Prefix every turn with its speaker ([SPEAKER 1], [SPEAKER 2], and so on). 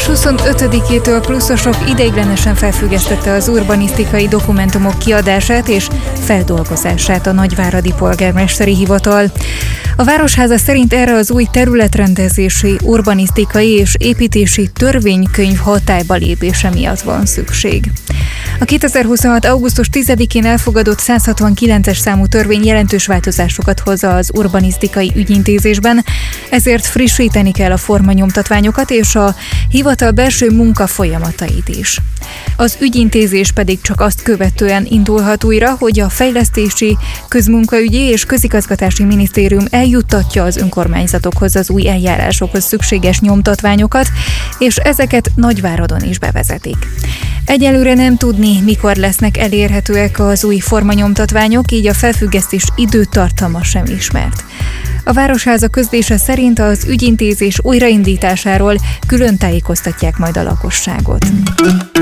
[SPEAKER 1] Május 25-től pluszosok ideiglenesen felfüggesztette az urbanisztikai dokumentumok kiadását és feldolgozását a nagyváradi polgármesteri hivatal. A Városháza szerint erre az új területrendezési, urbanisztikai és építési törvénykönyv hatályba lépése miatt van szükség. A 2026. augusztus 10-én elfogadott 169-es számú törvény jelentős változásokat hozza az urbanisztikai ügyintézésben, ezért frissíteni kell a formanyomtatványokat és a hivatal belső munkafolyamatait is. Az ügyintézés pedig csak azt követően indulhat újra, hogy a Fejlesztési, Közmunkaügyi és Közigazgatási Minisztérium eljuttatja az önkormányzatokhoz az új eljárásokhoz szükséges nyomtatványokat, és ezeket Nagyváradon is bevezetik. Egyelőre nem tudni, mikor lesznek elérhetőek az új formanyomtatványok, így a felfüggesztés időtartama sem ismert. A Városháza közlése szerint az ügyintézés újraindításáról külön tájékoztatják majd a lakosságot.